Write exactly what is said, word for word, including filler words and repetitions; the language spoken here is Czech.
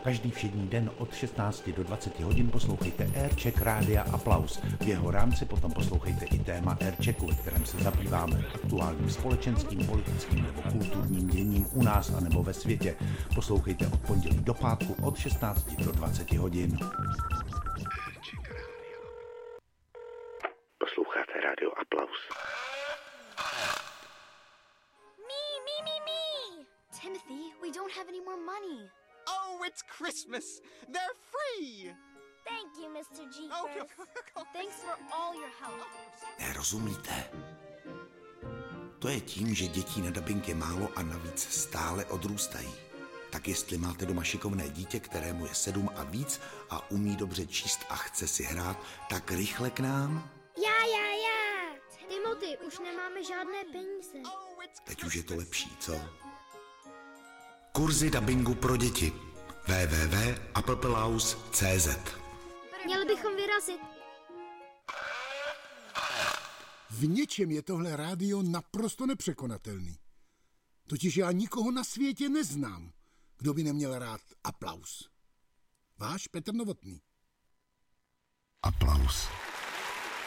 Každý všední den od šestnácti do dvaceti hodin poslouchejte Aircheck Rádia Aplaus. V jeho rámci potom poslouchejte i téma Airchecku, ve kterém se zabýváme aktuálním společenským, politickým nebo kulturním děním u nás a nebo ve světě. Poslouchejte od pondělí do pátku od šestnácti do dvaceti hodin. Posloucháte Rádio Aplaus. Me, me, me, me! Timothy, we don't have any more money. Oh, it's Christmas! They're free! Thank you, mister Jeepers. Oh, Thanks for all your help. Nerozumíte? To je tím, že dětí na dabing je málo a navíc stále odrůstají. Tak jestli máte doma šikovné dítě, kterému je sedm a víc a umí dobře číst a chce si hrát, tak rychle k nám. Já, já, já! Timothy, už nemáme žádné peníze. Teď už je to lepší, co? Kurzy dabingu pro děti. w w w tečka applplaus tečka c z Měli bychom vyrazit. V něčem je tohle rádio naprosto nepřekonatelný. Totiž já nikoho na světě neznám, kdo by neměl rád Aplaus. Váš Petr Novotný. Aplaus.